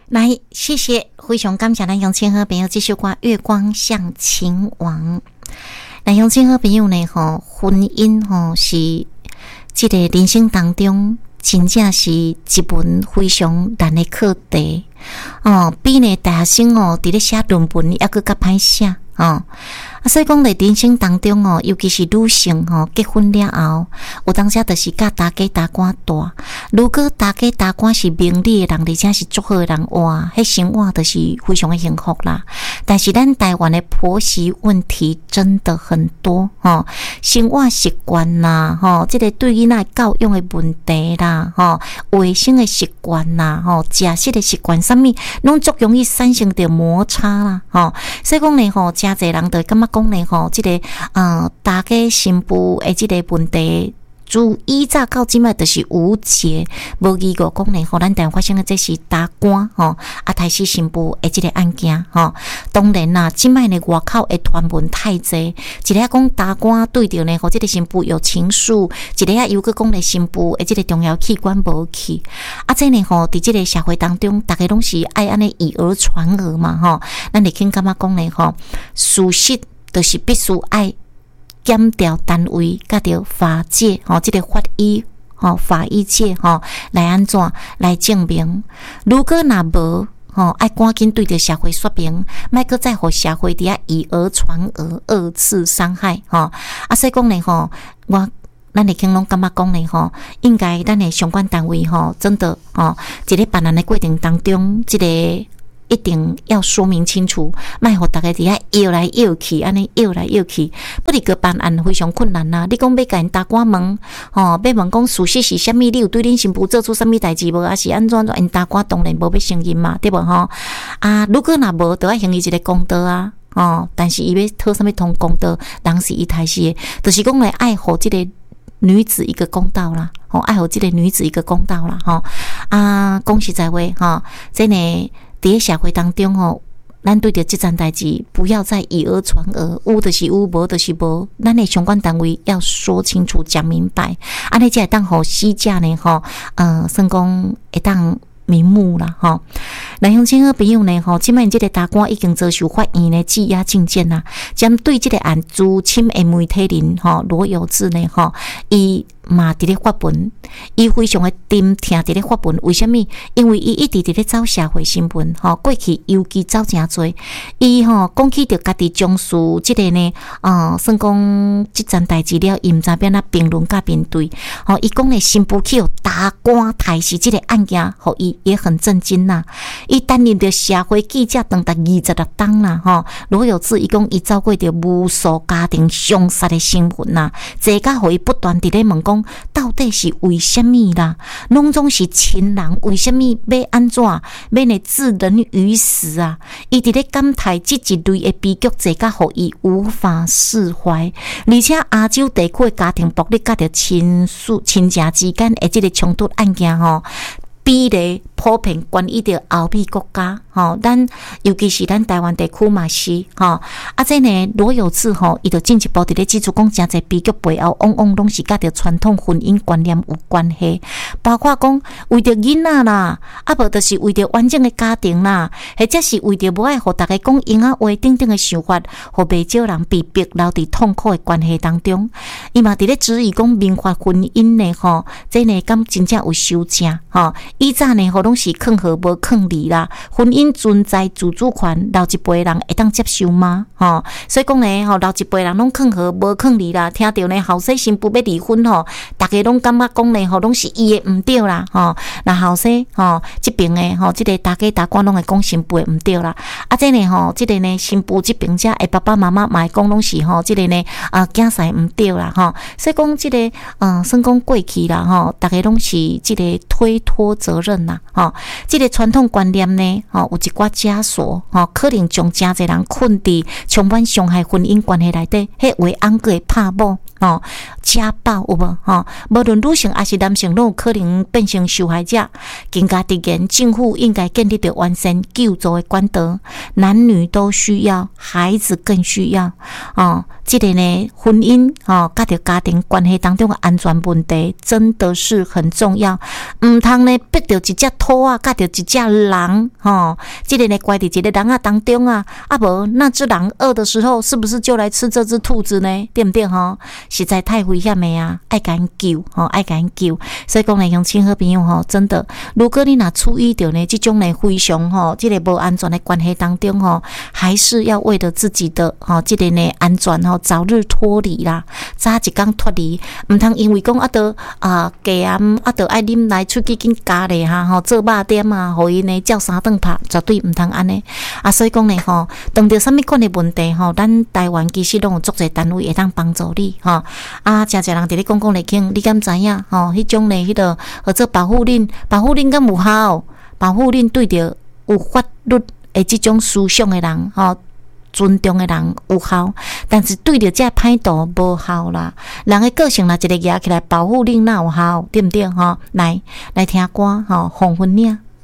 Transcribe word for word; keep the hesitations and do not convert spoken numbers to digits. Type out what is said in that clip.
来，谢谢，非常感谢咱乡亲好朋友这首歌《月光像亲王》。咱乡亲好朋友呢，吼，婚姻吼是这个人生当中真正是一门非常难的课题哦，比呢大学生哦，伫咧写论文抑佫较歹写哦。啊，所以讲咧，人生当中哦，尤其是女性吼，结婚了后，有当时就是甲大家大官大。如果大家大官是明理的人，而且是足好的人，哇，迄生活就是非常的幸福啦。但是咱台湾的婆媳问题真的很多吼，生活习惯啦，吼，这个对囡仔教育的问题啦，吼，卫生的习惯啦，吼，食食的习惯，啥物拢足容易产生着摩擦啦，吼。所以讲咧，吼，真侪人就感觉讲咧，吼，这个呃，大家新妇的这个问题。自以早到即摆就是无解，无疑个讲咧，吼，咱台湾发生的这是大官吼，啊，台西新妇的这个案件吼，当然啦，即摆呢外口的传闻太济，一个讲大官对着呢，吼，这个新妇有情愫，一个啊又个讲咧新妇的这个重要器官无去，啊，这呢吼，伫这个社会当中，大家拢是爱安尼以讹传讹嘛，吼，咱会听感觉讲咧，吼，事实就是必须爱。检调单位甲着法界吼，这个法医吼法医界吼来安怎来证明？如果若无吼，爱赶紧对着社会说明，莫搁再互社会伫遐以讹传讹，二次伤害吼。啊，所以讲咧吼，我咱的听拢感觉讲咧吼，应该咱的相关单位吼，真的吼，一个办案的过程当中，这个。一定要说明清楚，莫互大家伫遐摇来摇去，安尼摇来摇去，不离个办案非常困难啦。你讲要甲因大官问，吼、哦，要问讲事实是啥物？你有对恁新妇做出啥物代志无？还是安怎？因大官当然无要承认嘛，对无吼？啊，如果若无，就要行伊一个公道啊，哦，但是伊要讨啥物通公道？人是伊台是的，就是讲来爱护即个女子一个公道啦，吼、哦，爱护即个女子一个公道啦，吼、哦、啊，讲实在话，吼、哦，真诶。伫社会当中吼，咱对着这件代志，不要再以讹传讹，有就是有，无就是无。咱的相关单位要说清楚、讲明白，安尼才会当互死者呢吼，呃，算讲会当瞑目啦吼。咱乡亲好朋友呢吼，即摆即个大官已经遭受法院的羁押禁见啦，针对即个案资深的媒体人吼罗有志呢吼，伊。嘛，伫咧发文，伊非常的沉痛伫咧发文。为什么？因为伊一直伫咧走社会新闻，吼，过去尤其走诚多。伊吼讲起着家己从事即个呢，呃，算讲即件代志了，伊毋知变啊评论甲面对。吼，伊讲咧新妇去有大官抬死即个案件，吼，伊也很震惊啦。伊担任着社会记者长达二十六档啦，吼。罗有志伊讲伊遭过着无数家庭凶杀的新闻啦，这甲互伊不断伫咧问讲。到底是为什么啦？拢总是亲人，为什么要安怎？要呢置人于死啊？伊伫咧感叹即一类的悲剧，这甲互伊无法释怀。而且亚洲地区的家庭暴力甲着亲属亲情之间的即个冲突案件吼。比例普遍关于着欧美国家，吼，咱尤其是咱台湾地区嘛是，吼，啊，这呢罗有志吼，伊就进一步伫咧指出讲，诚侪悲剧背后往往拢是甲着传统婚姻观念有关系，包括讲为着囡仔啦，啊无就是为着完整的家庭啦，或者是为着无爱互大家讲闲仔话等等的想法，互袂少人被逼留伫痛苦的关系当中。伊嘛伫咧质疑讲，民法婚姻呢，吼，这呢敢真正有修正，吼。以早呢，吼拢是劝和无劝离啦，婚姻存在自主权，老一辈人会当接受吗？吼，所以讲呢，吼老一辈人拢劝和无劝离啦，听到呢后生新妇要离婚吼，大家拢感觉讲呢，吼拢是伊的毋对啦，吼，那后生吼这边的吼，这个大家大官拢会讲新妇的毋对啦，啊这呢吼，这个呢新妇这边遮的爸爸妈妈嘛会讲拢是吼，这个呢啊囝婿毋对啦，吼，所以讲这个嗯，算讲过去啦，吼，大家拢是这个推脱。责任呐，吼、哦，这个传统观念呢，吼、哦，有一寡枷锁，吼、哦，可能将真侪人困伫充满伤害婚姻关系内底，迄为安个会拍某，吼、哦，家暴有无？吼、哦，无论女性还是男性，拢有可能变成受害者。更加直言，政府应该建立着完善救助的管道，男女都需要，孩子更需要。哦，这个呢，婚姻哦，甲着家庭关系当中的安全问题，真的是很重要。毋通呢。逼到一只土兔啊，甲着一只狼，吼，这个呢关伫一个狼啊当中啊，啊无那只狼饿的时候，是不是就来吃这只兔子呢？对不对吼？实在太危险的啊，爱赶救，吼，爱赶救。所以讲呢，乡亲好朋友吼，真的，如果你若处于着呢这种呢非常吼，这个无安全的关系当中吼，还是要为了自己的吼，这个呢安全吼，早日脱离啦，早一天脱离，唔通因为讲啊得啊加暗啊得爱啉来出去紧加咧哈吼，做肉点啊，互伊呢照三顿拍，绝对唔通安尼啊！所以讲呢吼，当着什么款的问题吼，咱台湾其实拢有足侪单位会当帮助你吼啊！诚侪人伫咧讲讲咧听，你敢知影吼？迄种呢，迄个或者保护令，保护令敢有效？保护令对着有法律的这种思想的人吼。尊重的人有效，但是对着这歹徒无效啦。人的个性若一个举起来，保护令哪有效，对不对？吼，来来听歌，吼，黄昏岭。